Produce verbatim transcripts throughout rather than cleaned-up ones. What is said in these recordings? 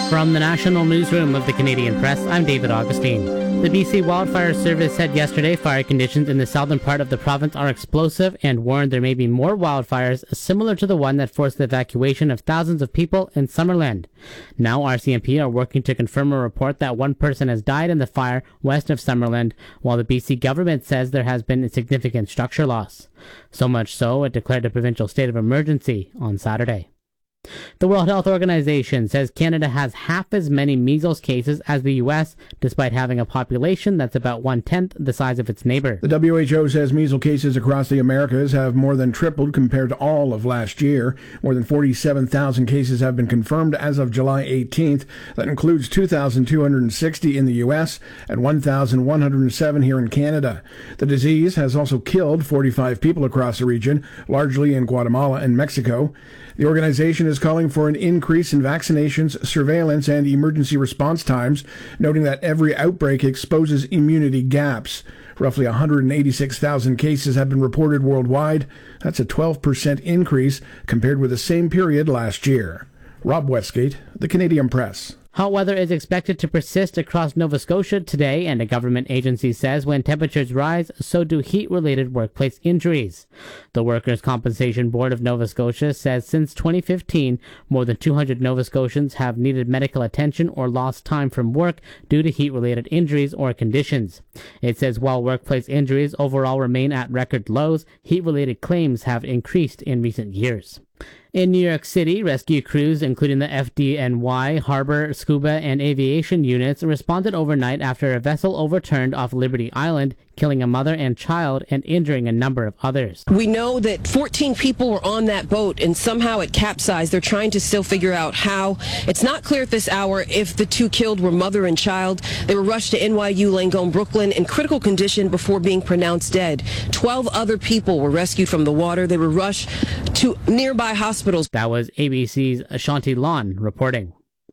From the National Newsroom of the Canadian Press, I'm David Augustine. The B C Wildfire Service said yesterday fire conditions in the southern part of the province are explosive and warned there may be more wildfires similar to the one that forced the evacuation of thousands of people in Summerland. Now R C M P are working to confirm a report that one person has died in the fire west of Summerland, while the B C government says there has been significant structure loss. So much so, it declared a provincial state of emergency on Saturday. The World Health Organization says Canada has half as many measles cases as the U S, despite having a population that's about one-tenth the size of its neighbor. The W H O says measles cases across the Americas have more than tripled compared to all of last year. More than forty-seven thousand cases have been confirmed as of July eighteenth. That includes two thousand two hundred sixty in the U S and one thousand one hundred seven here in Canada. The disease has also killed forty-five people across the region, largely in Guatemala and Mexico. The organization is calling for an increase in vaccinations, surveillance, and emergency response times, noting that every outbreak exposes immunity gaps. Roughly one hundred eighty-six thousand cases have been reported worldwide. That's a twelve percent increase compared with the same period last year. Rob Westgate, The Canadian Press. Hot weather is expected to persist across Nova Scotia today, and a government agency says when temperatures rise, so do heat-related workplace injuries. The Workers' Compensation Board of Nova Scotia says since twenty fifteen, more than two hundred Nova Scotians have needed medical attention or lost time from work due to heat-related injuries or conditions. It says while workplace injuries overall remain at record lows, heat-related claims have increased in recent years. In New York City, rescue crews, including the F D N Y, Harbor, Scuba, and Aviation units, responded overnight after a vessel overturned off Liberty Island, killing a mother and child and injuring a number of others. We know that fourteen people were on that boat and somehow it capsized. They're trying to still figure out how. It's not clear at this hour if the two killed were mother and child. They were rushed to N Y U Langone, Brooklyn in critical condition before being pronounced dead. Twelve other people were rescued from the water. They were rushed to nearby hospitals. That was A B C's Ashanti Lon reporting.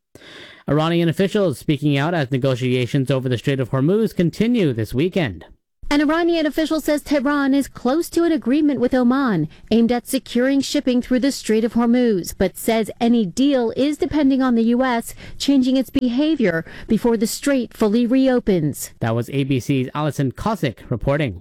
Iranian officials speaking out as negotiations over the Strait of Hormuz continue this weekend. An Iranian official says Tehran is close to an agreement with Oman aimed at securing shipping through the Strait of Hormuz, but says any deal is depending on the U S changing its behavior before the strait fully reopens. That was A B C's Alison Kosick reporting.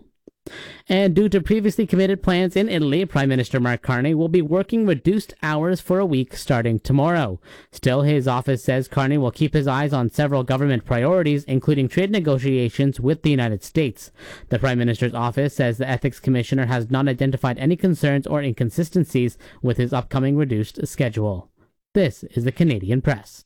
And due to previously committed plans in Italy, Prime Minister Mark Carney will be working reduced hours for a week starting tomorrow. Still, his office says Carney will keep his eyes on several government priorities, including trade negotiations with the United States. The Prime Minister's office says the Ethics Commissioner has not identified any concerns or inconsistencies with his upcoming reduced schedule. This is the Canadian Press.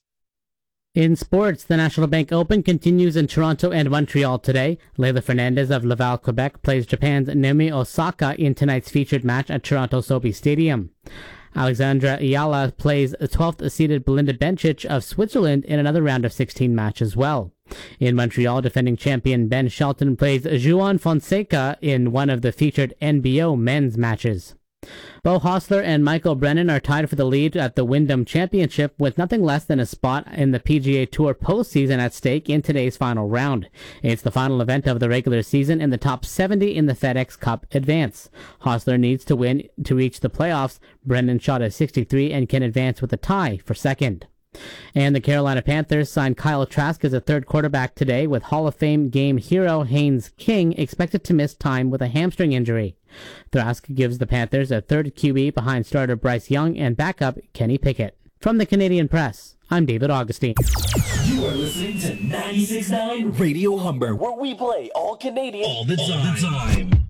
In sports, the National Bank Open continues in Toronto and Montreal today. Leylah Fernandez of Laval, Quebec plays Japan's Naomi Osaka in tonight's featured match at Toronto Sobe Stadium. Alexandra Ayala plays twelfth-seeded Belinda Bencic of Switzerland in another round of sixteen match as well. In Montreal, defending champion Ben Shelton plays Juan Fonseca in one of the featured N B O men's matches. Beau Hossler and Michael Brennan are tied for the lead at the Wyndham Championship with nothing less than a spot in the P G A Tour postseason at stake in today's final round. It's the final event of the regular season and the top seventy in the FedEx Cup advance. Hossler needs to win to reach the playoffs. Brennan shot a sixty-three and can advance with a tie for second. And the Carolina Panthers signed Kyle Trask as a third quarterback today, with Hall of Fame game hero Haynes King expected to miss time with a hamstring injury. Trask gives the Panthers a third Q B behind starter Bryce Young and backup Kenny Pickett. From the Canadian Press, I'm David Augustine. You are listening to ninety-six point nine Radio Humber, where we play all Canadian all the time. All the time.